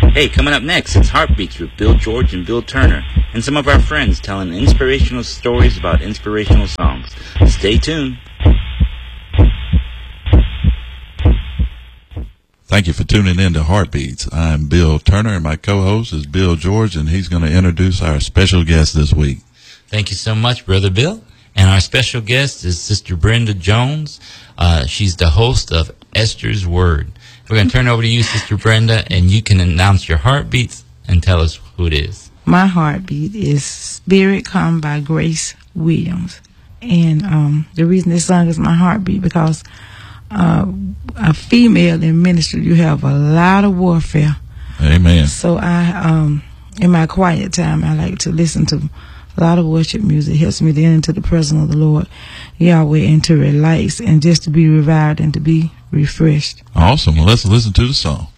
Hey, coming up next, it's Heartbeats with Bill George and Bill Turner, and some of our friends telling inspirational stories about inspirational songs. Stay tuned. Thank you for tuning in to Heartbeats. I'm Bill Turner, and my co-host is Bill George, and he's going to introduce our special guest this week. Thank you so much, Brother Bill. And our special guest is Sister Brenda Jones. She's the host of Esther's Word. We're going to turn over to you, Sister Brenda, and you can announce your heartbeats and tell us who it is. My heartbeat is Spirit Come by Grace Williams. And the reason this song is my heartbeat because a female in ministry, you have a lot of warfare. Amen. So I, in my quiet time, I like to listen to a lot of worship music. It helps me to enter into the presence of the Lord, Yahweh, and to relax and just to be revived and to be refreshed. Awesome. Well, let's listen to the song.